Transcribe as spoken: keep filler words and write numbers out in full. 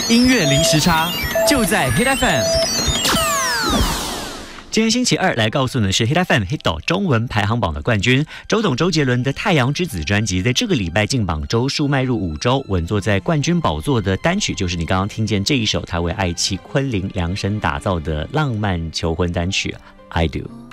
音乐零时差就在 Hit F M。今天星期二，来告诉你的是 Hit F M Hit 中文排行榜的冠军周董周杰伦的《太阳之子》专辑，在这个礼拜进榜周数迈入五周，稳坐在冠军宝座的单曲就是你刚刚听见这一首他为爱妻昆凌量身打造的浪漫求婚单曲《I Do》。